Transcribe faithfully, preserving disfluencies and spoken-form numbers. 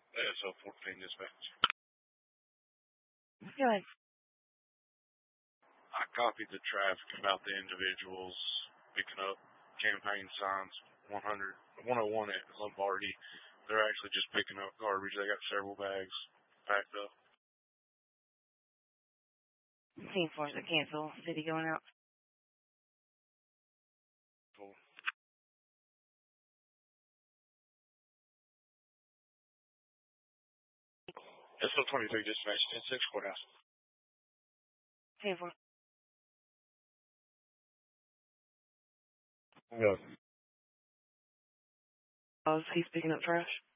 S O fourteen dispatch. Go ahead. I copied the traffic about the individuals picking up campaign signs one hundred, one oh one at Lombardi. They're actually just picking up garbage. They got several bags packed up. Team force to cancel. City going out. Cool. S O twenty-three dispatch, ten six courthouse. Team force. Go. Oh, he's picking up trash.